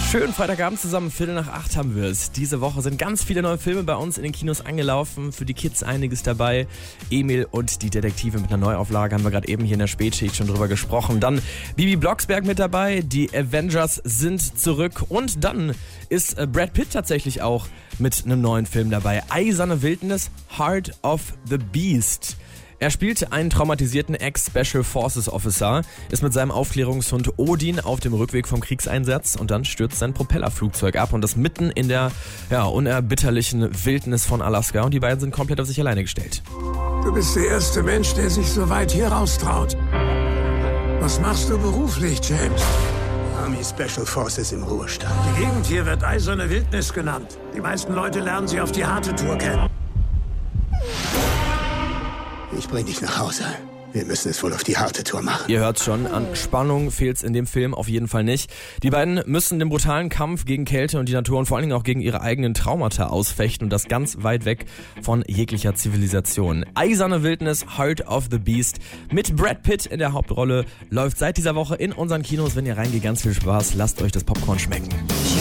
Schönen Freitagabend zusammen, 7:45 haben wir es. Diese Woche sind ganz viele neue Filme bei uns in den Kinos angelaufen. Für die Kids einiges dabei. Emil und die Detektive mit einer Neuauflage haben wir gerade eben hier in der Spätschicht schon drüber gesprochen. Dann Bibi Blocksberg mit dabei, die Avengers sind zurück. Und dann ist Brad Pitt tatsächlich auch mit einem neuen Film dabei. Eiserne Wildnis, Heart of the Beast. Er spielt einen traumatisierten Ex-Special Forces Officer, ist mit seinem Aufklärungshund Odin auf dem Rückweg vom Kriegseinsatz und dann stürzt sein Propellerflugzeug ab und das mitten in der unerbitterlichen Wildnis von Alaska und die beiden sind komplett auf sich alleine gestellt. Du bist der erste Mensch, der sich so weit hier raustraut. Was machst du beruflich, James? Army Special Forces im Ruhestand. Die Gegend hier wird Eiserne Wildnis genannt. Die meisten Leute lernen sie auf die harte Tour kennen. Ich bring dich nach Hause. Wir müssen es wohl auf die harte Tour machen. Ihr hört's schon, an Spannung fehlt's in dem Film auf jeden Fall nicht. Die beiden müssen den brutalen Kampf gegen Kälte und die Natur und vor allen Dingen auch gegen ihre eigenen Traumata ausfechten und das ganz weit weg von jeglicher Zivilisation. Eiserne Wildnis, Heart of the Beast mit Brad Pitt in der Hauptrolle läuft seit dieser Woche in unseren Kinos. Wenn ihr reingeht, ganz viel Spaß, lasst euch das Popcorn schmecken.